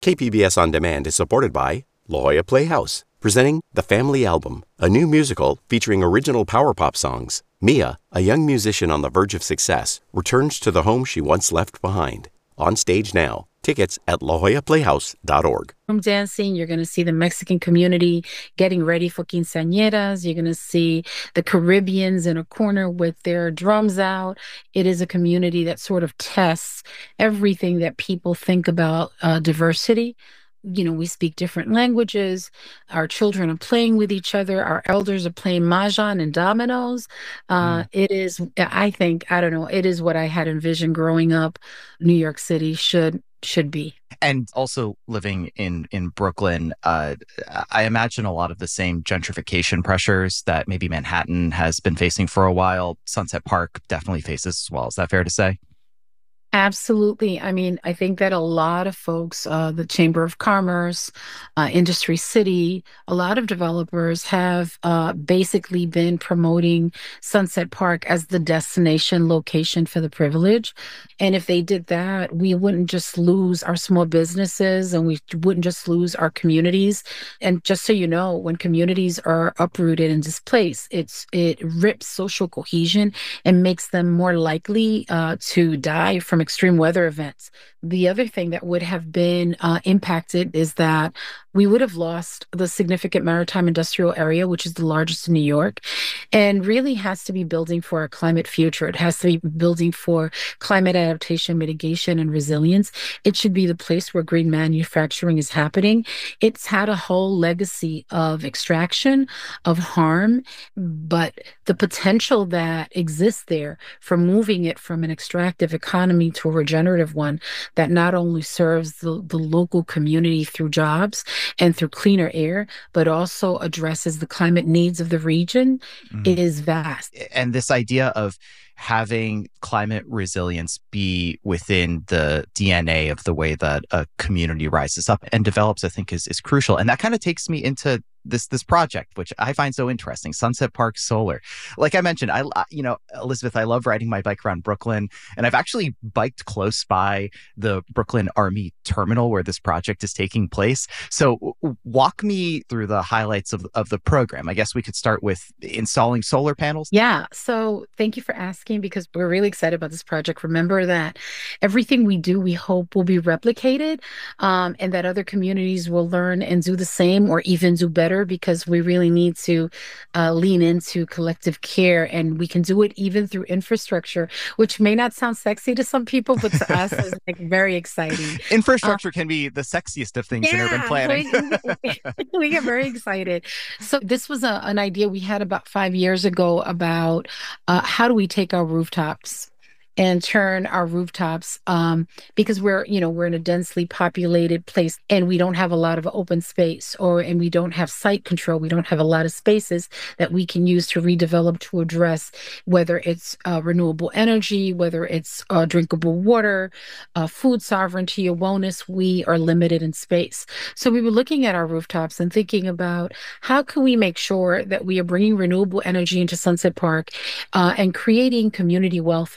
KPBS On Demand is supported by La Jolla Playhouse, presenting The Family Album, a new musical featuring original power pop songs. Mia, a young musician on the verge of success, returns to the home she once left behind. On stage now. Tickets at lajollaplayhouse.org. From dancing, you're going to see the Mexican community getting ready for quinceañeras. You're going to see the Caribbeans in a corner with their drums out. It is a community that sort of tests everything that people think about diversity. You know, we speak different languages. Our children are playing with each other. Our elders are playing mahjong and dominoes. It is, I think, I don't know, it is what I had envisioned growing up. New York City should be. And also living in Brooklyn, I imagine a lot of the same gentrification pressures that maybe Manhattan has been facing for a while, Sunset Park definitely faces as well. Is that fair to say? Absolutely. I mean, I think that a lot of folks, the Chamber of Commerce, Industry City, a lot of developers have basically been promoting Sunset Park as the destination location for the privilege. And if they did that, we wouldn't just lose our small businesses and we wouldn't just lose our communities. And just so you know, when communities are uprooted and displaced, it rips social cohesion and makes them more likely to die from extreme weather events. The other thing that would have been impacted is that we would have lost the significant maritime industrial area, which is the largest in New York, and really has to be building for a climate future. It has to be building for climate adaptation, mitigation, and resilience. It should be the place where green manufacturing is happening. It's had a whole legacy of extraction, of harm, but the potential that exists there for moving it from an extractive economy to a regenerative one that not only serves the local community through jobs and through cleaner air, but also addresses the climate needs of the region is vast. And this idea of having climate resilience be within the DNA of the way that a community rises up and develops, I think is crucial. And that kind of takes me into this project, which I find so interesting, Sunset Park Solar. Like I mentioned, Elizabeth, I love riding my bike around Brooklyn, and I've actually biked close by the Brooklyn Army Terminal where this project is taking place. So walk me through the highlights of the program. I guess we could start with installing solar panels. Yeah. So thank you for asking, because we're really excited about this project. Remember that everything we do, we hope will be replicated, and that other communities will learn and do the same or even do better, because we really need to lean into collective care, and we can do it even through infrastructure, which may not sound sexy to some people, but to us is like very exciting. Infrastructure can be the sexiest of things in urban planning. We get very excited. So this was an idea we had about 5 years ago about how do we take our rooftops and turn our rooftops, because we're in a densely populated place and we don't have a lot of open space, and we don't have site control. We don't have a lot of spaces that we can use to redevelop to address whether it's renewable energy, whether it's drinkable water, food sovereignty or wellness. We are limited in space. So we were looking at our rooftops and thinking about how can we make sure that we are bringing renewable energy into Sunset Park and creating community wealth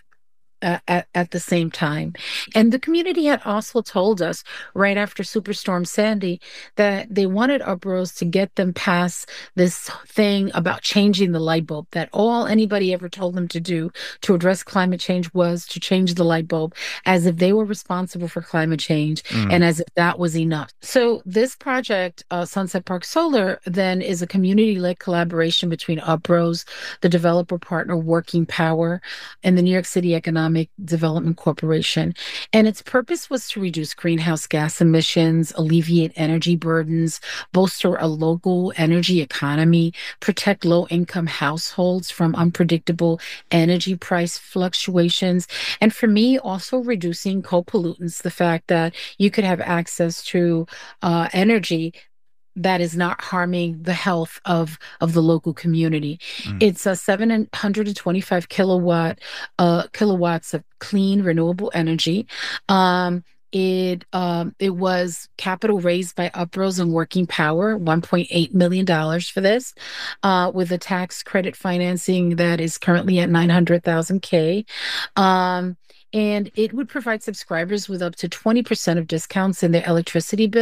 at the same time. And the community had also told us right after Superstorm Sandy that they wanted Uprose to get them past this thing about changing the light bulb, that all anybody ever told them to do to address climate change was to change the light bulb, as if they were responsible for climate change and as if that was enough. So this project, Sunset Park Solar, then is a community-led collaboration between Uprose, the developer partner Working Power, and the New York City Economic Development Corporation. And its purpose was to reduce greenhouse gas emissions, alleviate energy burdens, bolster a local energy economy, protect low-income households from unpredictable energy price fluctuations, and for me, also reducing co-pollutants, the fact that you could have access to energy that is not harming the health of the local community. It's a 725 kilowatts of clean renewable energy. It was capital raised by Uprose and Working Power, $1.8 million for this, with a tax credit financing that is currently at $900,000. and it would provide subscribers with up to 20% of discounts in their electricity bill.